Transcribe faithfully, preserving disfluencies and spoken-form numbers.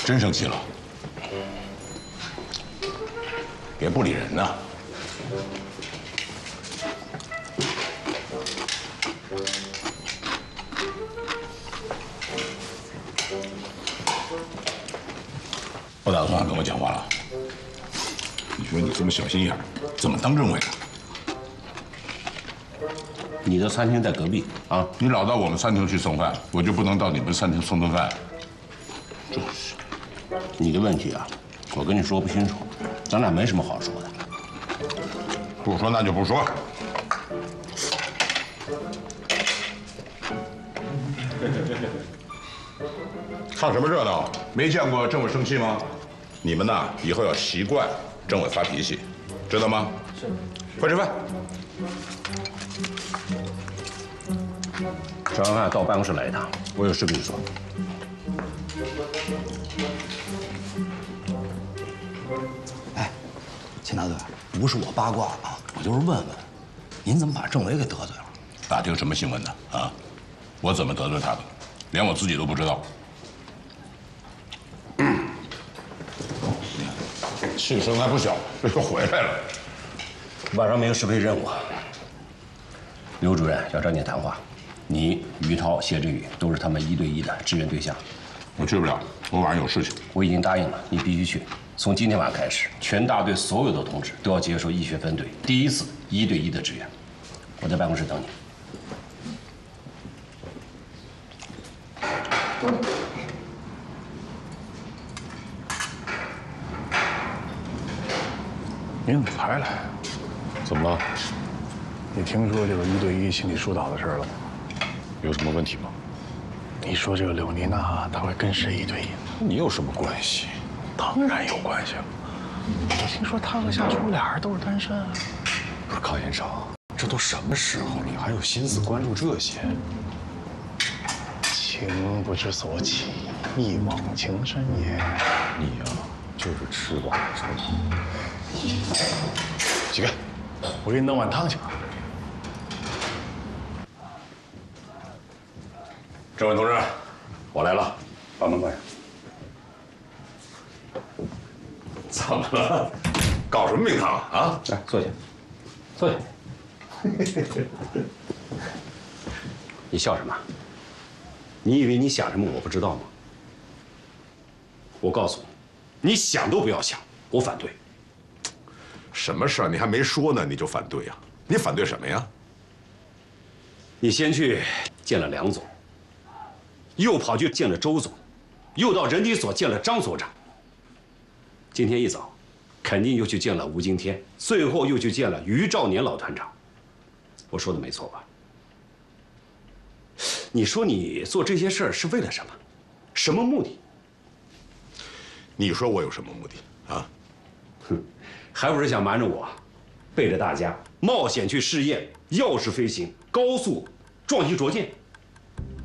真生气了？别不理人呐！不打算跟我讲话了？你说你这么小心眼，怎么当政委的？ 你的餐厅在隔壁啊， 你老到我们餐厅去送饭，我就不能到你们餐厅送顿饭？ 就是，你的问题啊，我跟你说不清楚，咱俩没什么好说的。 不说那就不说。看什么热闹？没见过政委生气吗？你们呐，以后要习惯政委发脾气，知道吗？是。快吃饭。 吃完饭到办公室来一趟，我有事跟你说。 哎，钱大队，不是我八卦啊，我就是问问，您怎么把政委给得罪了？ 打听什么新闻呢？啊，我怎么得罪他的，连我自己都不知道。嗯，气声还不小，这又回来了。 晚上没有适配任务，刘主任要找你谈话。你、于涛、谢志宇都是他们一对一的支援对象。 我去不了，我晚上有事情。 我已经答应了，你必须去。从今天晚上开始，全大队所有的同志都要接受医学分队第一次一对一的支援。我在办公室等你。 你怎么才来？ 怎么了？ 你听说这个一对一心理疏导的事了吗？ 有什么问题吗？ 你说这个柳妮娜她会跟谁一对一？ 你有什么关系？ 当然有关系了。我听说她和夏初俩人都是单身啊。 不是康先生，这都什么时候，你还有心思关注这些？ 情不知所起，一往情深也。 你呀、啊，就是吃饱了撑。起开， 我给你弄碗汤去。 政委同志，我来了，把门关上。怎么了？搞什么名堂啊？ 来，坐下，坐下。你笑什么？你以为你想什么我不知道吗？我告诉你，你想都不要想，我反对。 什么事儿你还没说呢，你就反对呀？你反对什么呀？ 你先去见了梁总，又跑去见了周总，又到人体所见了张所长。今天一早，肯定又去见了吴京天，最后又去见了于兆年老团长。我说的没错吧？你说你做这些事儿是为了什么？什么目的？ 你说我有什么目的啊？ 哼，还不是想瞒着我，背着大家冒险去试验钥匙飞行、高速撞击着舰。